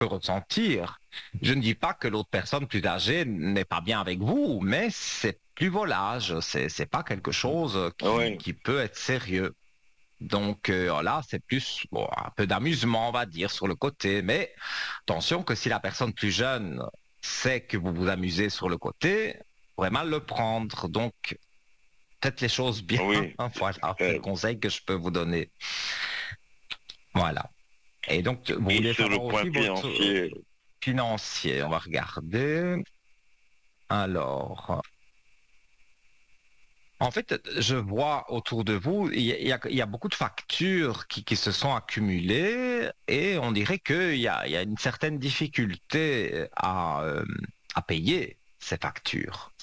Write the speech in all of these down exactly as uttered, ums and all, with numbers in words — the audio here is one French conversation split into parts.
peut ressentir. Je ne dis pas que l'autre personne plus âgée n'est pas bien avec vous, mais c'est plus vos âge, c'est c'est pas quelque chose qui, Oui, qui peut être sérieux. Donc euh, là, c'est plus bon, un peu d'amusement, on va dire, sur le côté. Mais attention que si la personne plus jeune sait que vous vous amusez sur le côté, vous pourrez mal le prendre. Donc, faites les choses bien. oui. Voilà, c'est le Euh, conseil que je peux vous donner. Voilà. Et donc, vous et voulez sur le savoir point aussi votre euh, financier, financier. On va regarder. Alors, en fait, je vois autour de vous, il y a, il y a- il y a beaucoup de factures qui, qui se sont accumulées et on dirait qu'il y a, il y a une certaine difficulté à, euh, à payer ces factures.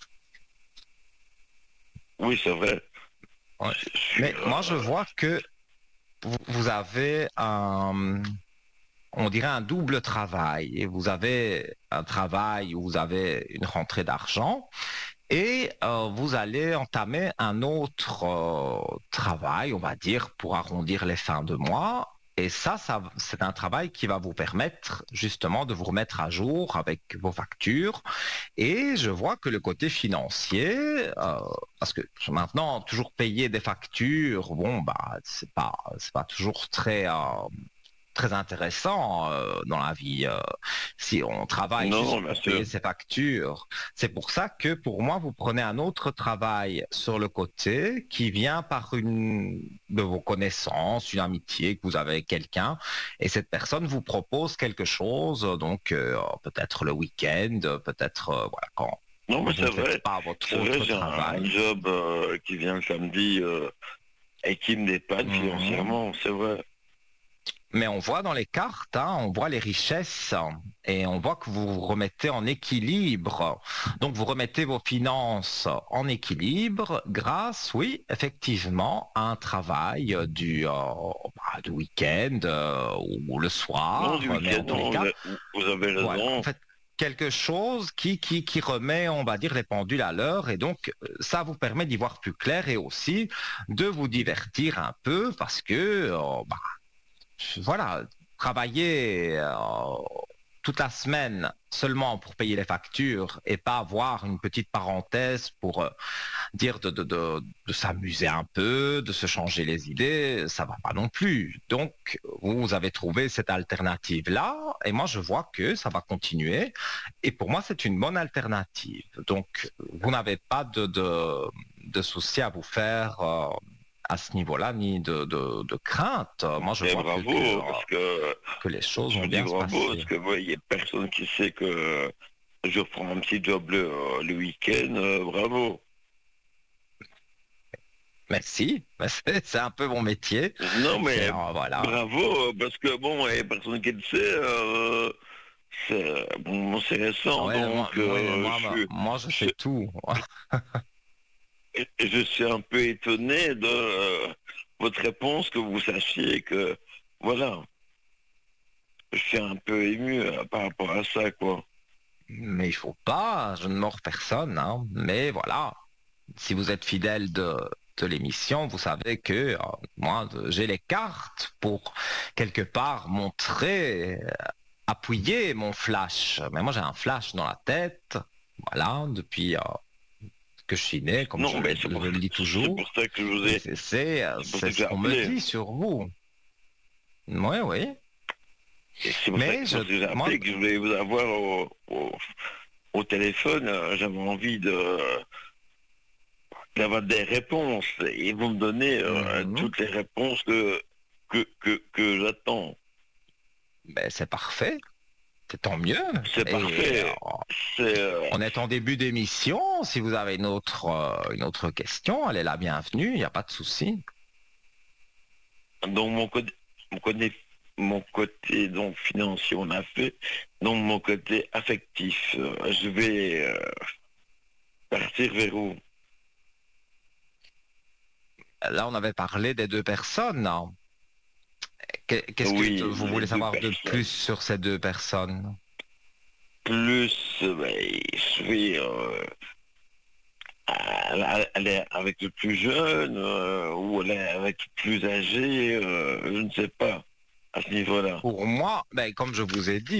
oui, c'est vrai. Ouais. Je suis, Mais moi, je euh, vois que vous, vous avez un, on dirait un double travail. Et vous avez un travail où vous avez une rentrée d'argent et euh, vous allez entamer un autre euh, travail, on va dire, pour arrondir les fins de mois. Et ça, ça, c'est un travail qui va vous permettre justement de vous remettre à jour avec vos factures. Et je vois que le côté financier, euh, parce que maintenant, toujours payer des factures, bon, bah, c'est pas, c'est pas toujours très, euh, très intéressant euh, dans la vie. Euh, si on travaille non, juste bien pour payer sûr. ses factures, c'est pour ça que pour moi, vous prenez un autre travail sur le côté qui vient par une de vos connaissances, une amitié que vous avez avec quelqu'un, et cette personne vous propose quelque chose, donc euh, peut-être le week-end, peut-être euh, voilà quand Non, mais vous c'est ne faites vrai. pas votre C'est vrai, autre j'ai un, un travail. job euh, qui vient le samedi euh, et qui me dépanne Mhm. financièrement, c'est vrai. Mais on voit dans les cartes, hein, on voit les richesses et on voit que vous vous remettez en équilibre. Donc vous remettez vos finances en équilibre grâce, oui, effectivement, à un travail euh, du, euh, bah, du week-end euh, ou le Non, soir. du Mais week-end, en tous les non, vous cas, avez, vous avez voilà, en raison. fait, quelque chose qui, qui, qui remet, on va dire, les pendules à l'heure. Et donc, euh, ça vous permet d'y voir plus clair et aussi de vous divertir un peu parce que, euh, bah, voilà, travailler euh, toute la semaine seulement pour payer les factures et pas avoir une petite parenthèse pour euh, dire de, de, de, de s'amuser un peu, de se changer les idées, ça va pas non plus. Donc, vous avez trouvé cette alternative-là et moi, je vois que ça va continuer et pour moi, c'est une bonne alternative. Donc, vous n'avez pas de, de, de souci à vous faire euh, à ce niveau-là, ni de, de, de crainte. Moi, je Et vois que, que, euh, bravo, parce que que les choses je vont vous dis bien se bravo, passer. parce que moi, il n'y a personne qui sait que je reprends un petit job le, le week-end, euh, bravo. Merci, c'est c'est un peu mon métier. Non, C'est mais euh, voilà. bravo, parce que bon, il n'y a personne qui le sait. euh, c'est bon, c'est récent, Ouais, moi, donc moi, euh, moi, je, moi, suis- moi, je sais je, tout. je suis un peu étonné de euh, votre réponse, que vous sachiez que, voilà, je suis un peu ému euh, par rapport à ça, quoi. Mais il faut pas, je ne mords personne, hein. Mais voilà, si vous êtes fidèle de, de l'émission, vous savez que euh, moi, de- j'ai les cartes pour quelque part montrer, euh, appuyer mon flash. Mais moi, j'ai un flash dans la tête, voilà, depuis euh, que je suis né, comme Non, je le, mais c'est pour, je le dis c'est pour toujours. ça que je vous Et ai, c'est c'est, euh, c'est pour ça c'est que ce j'ai qu'on me appelé. dit sur vous. Oui, oui. Et c'est pour ça, Mais que je, parce que j'ai moi, appelé, que je voulais vous avoir au, au, au téléphone. euh, J'avais envie de d'avoir des réponses. Et vous me donnez euh, mhm, toutes les réponses que, que, que, que j'attends. ben, c'est parfait. C'est tant mieux. C'est Et euh, parfait. C'est euh, on est en début d'émission. Si vous avez une autre, euh, une autre question, elle est la bienvenue. Il n'y a pas de souci. donc mon côté, mon côté, mon côté donc financier, on a fait. Donc mon côté affectif, euh, je vais euh, partir vers où? Là, on avait parlé des deux personnes, hein. Qu'est- Qu'est-ce que Oui, vous les voulez deux savoir de plus personnes. sur ces deux personnes? Plus, euh, ben, je vais euh, elle, elle est avec le plus jeune euh, ou elle est avec le plus âgé, euh, je ne sais pas à ce niveau-là. Pour moi, ben, comme je vous ai dit,